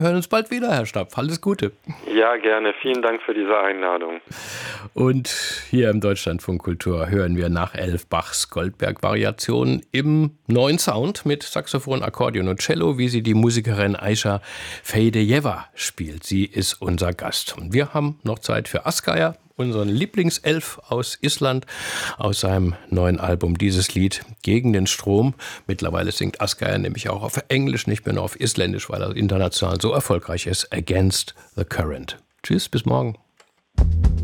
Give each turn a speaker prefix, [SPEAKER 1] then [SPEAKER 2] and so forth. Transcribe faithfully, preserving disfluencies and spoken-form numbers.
[SPEAKER 1] hören uns bald wieder, Herr Schnapf. Alles Gute.
[SPEAKER 2] Ja, gerne. Vielen Dank für diese Einladung.
[SPEAKER 1] Und hier im Deutschlandfunk Kultur hören wir nach elf Bachs Goldberg-Variation im neuen Sound mit Saxophon, Akkordeon und Cello, wie sie die Musikerin Aisha Feydeyeva spielt. Sie ist unser Gast. Und wir haben noch Zeit für Asghar, unseren Lieblingself aus Island, aus seinem neuen Album, dieses Lied Gegen den Strom. Mittlerweile singt Asghar nämlich auch auf Englisch, nicht mehr nur auf Isländisch, weil er international so erfolgreich ist. Against the Current. Tschüss, bis morgen.